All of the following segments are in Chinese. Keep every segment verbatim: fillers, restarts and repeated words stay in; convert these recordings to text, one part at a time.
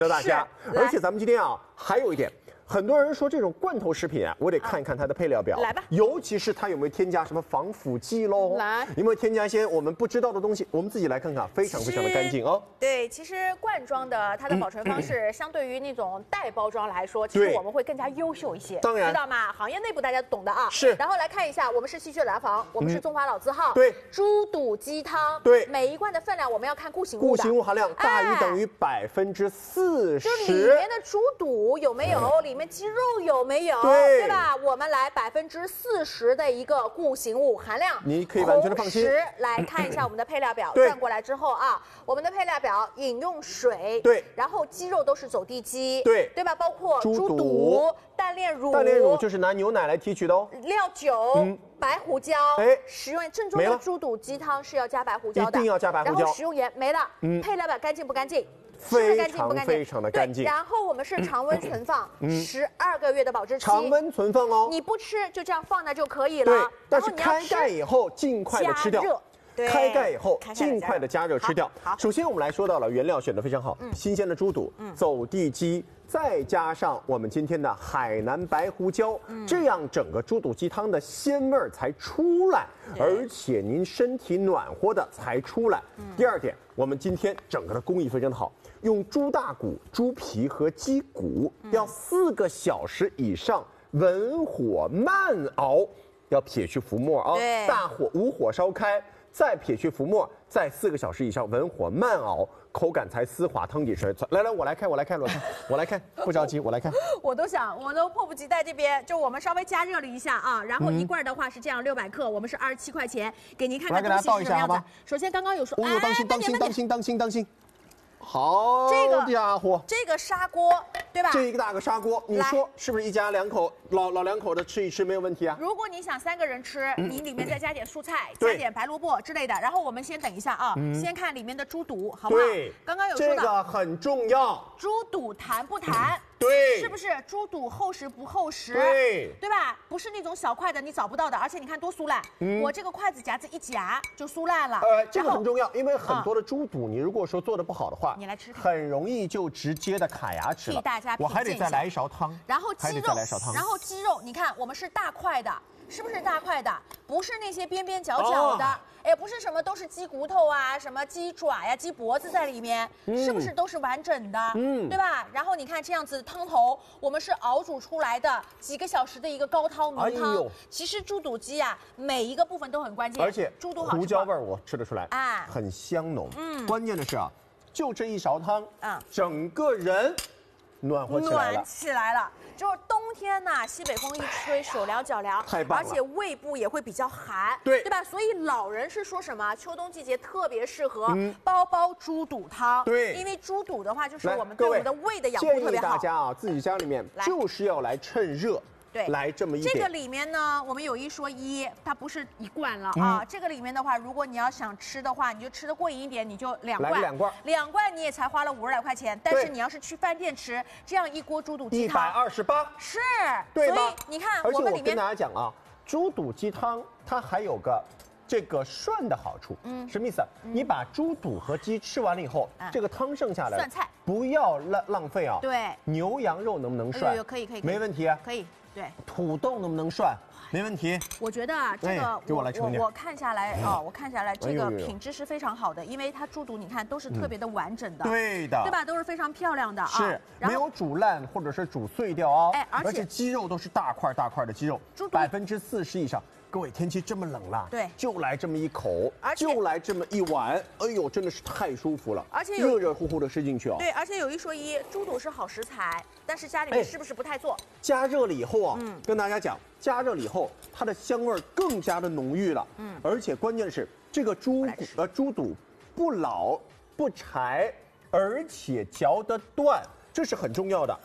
教大家。而且咱们今天啊，还有一点。 很多人说这种罐头食品啊，我得看一看它的配料表， 来吧。 尤其是它有没有添加什么防腐剂喽， 来， 有没有添加一些我们不知道的东西？我们自己来看看，非常非常的干净哦。 对，其实罐装的它的保存方式，相对于那种袋包装来说，其实我们会更加优秀一些。 当然， 知道吗？行业内部大家懂的啊。 是。 然后来看一下，我们是西区蓝房，我们是中华老字号。 对。 猪肚鸡汤。 对。 每一罐的分量我们要看固形物的。 固形物含量大于等于百分之四十。 就里面的猪肚有没有？里面鸡肉有没有？ 对。 对吧？我们来百分之四十的一个固形物含量， 你可以完全的放心。 同时来看一下我们的配料表，转过来之后啊，我们的配料表饮用水， 对， 然后鸡肉都是走地鸡， 对， 对吧？包括猪肚、蛋炼乳， 蛋炼乳就是拿牛奶来提取的哦， 料酒、嗯、白胡椒， 哎， 食用正宗的猪肚鸡汤是要加白胡椒的， 一定要加白胡椒， 然后食用盐没了，嗯，配料表干净不干净？ 非常非常的干净， 然后我们是常温存放，十二个月的保质期， 常温存放哦， 你不吃就这样放那就可以了。 对，但是开盖以后尽快的吃掉。 开盖以后，尽快的加热吃掉。 好， 首先我们来说到了原料选的非常好，新鲜的猪肚，走地鸡，再加上我们今天的海南白胡椒，这样整个猪肚鸡汤的鲜味儿才出来，而且您身体暖和的才出来。第二点，我们今天整个的工艺非常的好，用猪大骨、猪皮和鸡骨，要四个小时以上文火慢熬，要撇去浮沫啊，大火无火烧开。 再撇去浮沫，再四个小时以上文火慢熬，口感才丝滑，汤底水。来来，我来开，我来开，我来开，我来开，不着急，我来开。 我都想，我都迫不及待。这边就我们稍微加热了一下啊，然后一罐的话是这样，六百克，我们是二十七块钱，给您看看东西是什么样子。首先刚刚有说， 哦呦，当心当心当心当心当心。 好家伙， 这个砂锅对吧？ 这一个大个砂锅，你说是不是一家两口老老两口的吃一吃没有问题啊？ 如果你想三个人吃，你里面再加点蔬菜，加点白萝卜之类的。然后我们先等一下啊，先看里面的猪肚，好不好？ 对， 刚刚有说的， 这个很重要。 猪肚弹不弹？ 对， 是不是猪肚厚实不厚实？ 对， 对吧？不是那种小块的，你找不到的。而且你看多酥烂，嗯、我这个筷子夹子一夹就酥烂了。 呃，这个很重要，因为很多的猪肚，你如果说做的不好的话， 你来吃， 很容易就直接的卡牙齿了。 替大家我还得再来一勺汤， 然后鸡肉， 汤然后鸡肉，你看我们是大块的。 是不是大块的？不是那些边边角角的，哎、哦，不是什么都是鸡骨头啊，什么鸡爪呀、鸡脖子在里面，嗯、是不是都是完整的？嗯，对吧？然后你看这样子汤头，我们是熬煮出来的几个小时的一个高汤浓汤。哎、其实猪肚鸡啊，每一个部分都很关键， 而且猪肚好吃。 胡椒味我吃得出来，啊，很香浓。嗯，关键的是啊，就这一勺汤，啊，整个人暖和起来了， 暖起来了。 就是冬天呐，西北风一吹，手凉脚凉， 太棒了， 而且胃部也会比较寒， 对对吧？所以老人是说什么？秋冬季节特别适合煲煲猪肚汤， 对， 因为猪肚的话，就是我们对我们的胃的养护特别好。 建议大家啊，自己家里面就是要来趁热。 对， 来这么一点。 这个里面呢，我们有一说一，它不是一罐了啊。嗯、这个里面的话，如果你要想吃的话，你就吃的过瘾一点，你就两罐。 两罐。 两罐你也才花了五十来块钱，但是你要是去饭店吃，这样一锅猪肚鸡汤， 一百二十八。 是， 对吧？ 所以你看， 而且我们里面跟大家讲啊，猪肚鸡汤它还有个这个涮的好处。嗯，什么意思？嗯、你把猪肚和鸡吃完了以后，嗯、这个汤剩下来， 涮菜不要浪浪费啊。 对。 牛羊肉能不能涮？ 哎、可以可以， 没问题啊。 可以。 对， 土豆能不能涮？没问题。 我觉得啊，这个、哎、 给我来盛点。 我看下来啊、哦，我看下来这个品质是非常好的，因为它猪肚你看都是特别的完整的， 嗯、对的， 对吧？都是非常漂亮的啊， 是没有煮烂或者是煮碎掉哦。 哎，而且而且鸡肉都是大块大块的鸡肉，百分之四十以上。 各位，天气这么冷了， 对， 就来这么一口，就来这么一碗，哎呦，真的是太舒服了， 而且热热乎乎的吃进去哦。 对，而且有一说一，猪肚是好食材，但是家里面是不是不太做？ 加热了以后啊，嗯，跟大家讲，加热了以后，它的香味更加的浓郁了，嗯，而且关键是这个猪骨呃猪肚不老不柴，而且嚼得断，这是很重要的。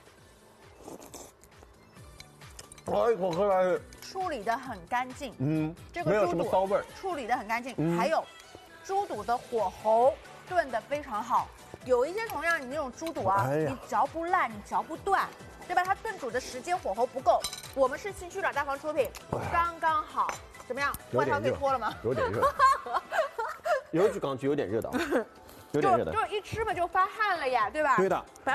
我一口喝下去。 处理的很干净， 嗯， 这个没有什么骚味儿， 处理的很干净。嗯、还有，猪肚的火候炖的非常好。有一些同样你那种猪肚啊，哎、你嚼不烂，你嚼不断，对吧？它炖煮的时间火候不够。我们是新区老大房出品，刚刚好。怎么样？外套可以脱了吗？ 有点热，有一句港剧有点热的。 有点热的， 就就一吃吧就发汗了呀，对吧？ 对的。